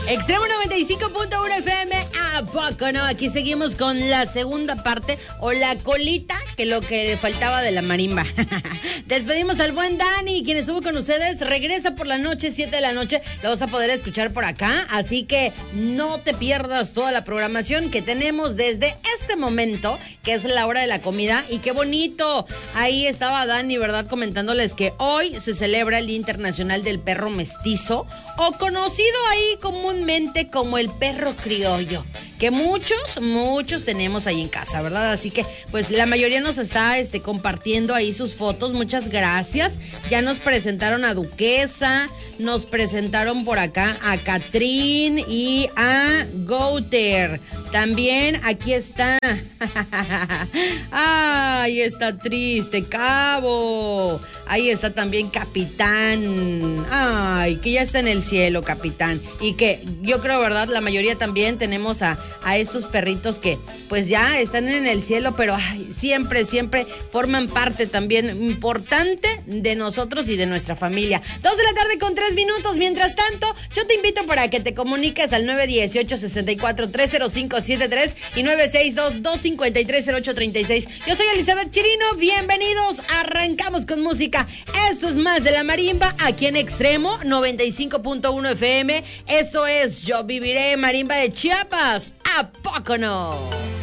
Extremo 95.1 FM, ¿a poco no? Aquí seguimos con la segunda parte o la colita, que lo que faltaba de la marimba. Despedimos al buen Dani, quien estuvo con ustedes. Regresa por la noche, 7 de la noche. Lo vas a poder escuchar por acá. Así que no te pierdas toda la programación que tenemos desde este momento, que es la hora de la comida. Y qué bonito. Ahí estaba Dani, ¿verdad? Comentándoles que hoy se celebra el Día Internacional del Perro Mestizo, o conocido ahí comúnmente como el perro criollo, que muchos tenemos ahí en casa, ¿verdad? Así que, pues, la mayoría nos está compartiendo ahí sus fotos. Muchas gracias. Ya nos presentaron a Duquesa, nos presentaron por acá a Catrín y a Gouter. También aquí está. Ay, está triste, Cabo. Ahí está también Capitán. Ay, que ya está en el cielo, Capitán. Y que yo creo, ¿verdad? La mayoría también tenemos a estos perritos que pues ya están en el cielo, pero siempre forman parte también importante de nosotros y de nuestra familia. 2 de la tarde con 3 minutos. Mientras tanto, yo te invito para que te comuniques al 918-64-30573 y 962-253-0836. Yo soy Elizabeth Chirino, bienvenidos, arrancamos con música. Esto es más de la marimba, aquí en Extremo 95.1 FM. Eso es Yo Viviré, marimba de Chiapas. ¿A poco no?